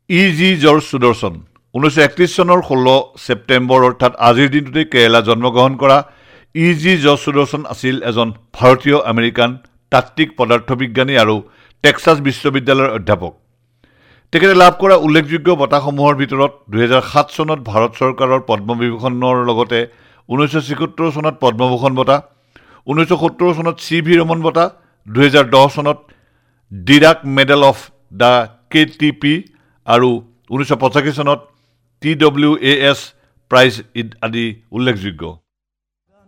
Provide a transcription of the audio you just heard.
G George সুদৰ্শন 1931 চনৰ 16 ছেপ্টেম্বৰ অৰ্থাৎ আজিৰ দিনটোতে কেৰালা জন্মগ্ৰহণ কৰা জি জৰ্জ সুদৰ্শন আছিল এজন ভাৰতীয় আমেৰিকান তাত্ত্বিক পদাৰ্থবিজ্ঞানী আৰু টেক্সাছ বিশ্ববিদ্যালয়ৰ অধ্যাপক। তেখেতে লাভ কৰা উল্লেখযোগ্য বঁটাসমূহৰ ভিতৰত 2007 চনত ভাৰত চৰকাৰৰ পদ্মবিভূষণৰ লগতে 1976 চনত পদ্মভূষণ বঁটা, 1970 চনত চি.ভি. ৰমন বঁটা, 2010 চনত Dirak medal of the KTP আৰু 1985 চনত TWAS প্ৰাইজ আদি উল্লেখযোগ্য।